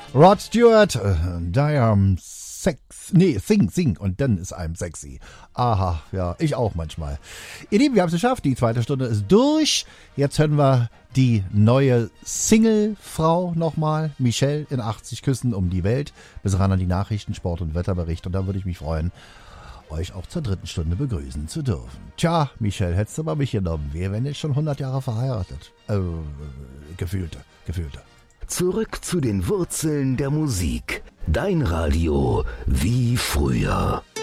Rod Stewart, I'm Sing und dann ist I'm sexy. Aha, ja, ich auch manchmal. Ihr Lieben, wir haben es geschafft, die zweite Stunde ist durch. Jetzt hören wir die neue Single-Frau nochmal, Michelle in 80 Küssen um die Welt. Bis ran an die Nachrichten, Sport und Wetterbericht und dann würde ich mich freuen, euch auch zur dritten Stunde begrüßen zu dürfen. Tja, Michelle, hättest du mal mich genommen. Wir wären jetzt schon 100 Jahre verheiratet. Gefühlte. Zurück zu den Wurzeln der Musik. Dein Radio wie früher.